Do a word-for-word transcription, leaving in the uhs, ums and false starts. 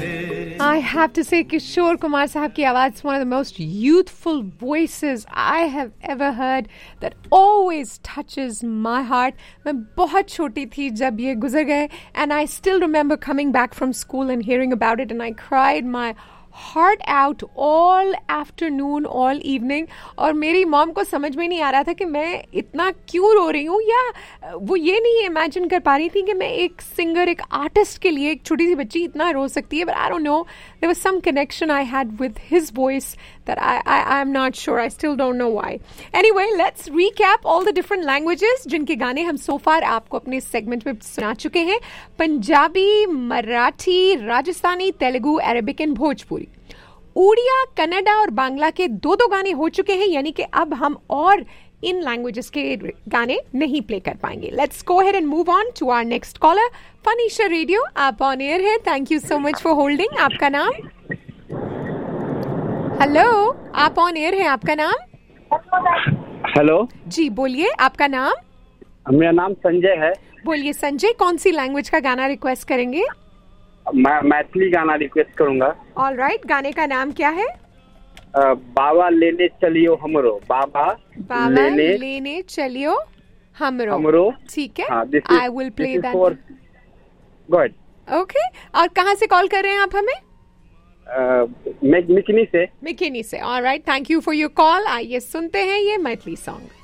I have to say, Kishore Kumar sahab ki आवाज is one of the most youthful voices I have ever heard that always touches my heart. मैं बहुत छोटी थी जब ये गुजर गए and I still remember coming back from school and hearing about it and I cried my heart out all afternoon, all evening. और मेरी मॉम को समझ में नहीं आ रहा था कि मैं इतना क्यों रो रही हूँ या वो ये नहीं इमेजिन कर पा रही थी कि मैं एक सिंगर, एक आर्टिस्ट के लिए, एक छोटी सी बच्ची इतना रो सकती है. But I don't know, there was some connection I had with his voice that I, I, I'm not sure. I still don't know why. Anyway, let's recap all the different languages जिनके गाने हम so far आपको अपने segment में सुना चुके हैं. Punjabi, Marathi, Rajasthani, Telugu, Arabic and Bhojpuri. Odia, Kannada और बांग्ला के दो दो गाने हो चुके हैं, यानी कि अब हम और इन लैंग्वेजेस के गाने नहीं प्ले कर पाएंगे. Let's go ahead and move on to our next collar. फनीशा radio, आप ऑन एयर है. Thank you so much for holding. आपका नाम? हेलो, आप ऑन एयर हैं. आपका नाम? हेलो जी, बोलिए. आपका नाम? मेरा नाम संजय है. बोलिए संजय, कौन सी लैंग्वेज का गाना रिक्वेस्ट करेंगे? मैं मैथिली गाना रिक्वेस्ट करूंगा. ऑल राइट, गाने का नाम क्या है? आ, बाबा लेने चलियो हमरो. बाबा बाबा लेने, लेने चलियो हमरो. हमरो, ठीक है. हाँ, I will play that. Good. Okay. और कहाँ से कॉल कर रहे हैं आप हमें? मिकनी से. मिकनी से. All right, thank you for your call. आइए सुनते हैं ये मैथिली सॉन्ग.